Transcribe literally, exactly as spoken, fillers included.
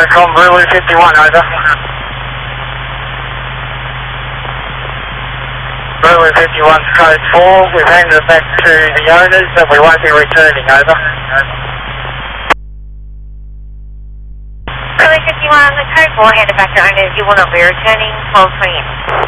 from Brewley fifty-one, over. Brewley fifty-one's code four, we've handed it back to the owners and we won't be returning, over. Brewley fifty-one, the code four handed back to owners, you will not be returning, twelve twenty-eight.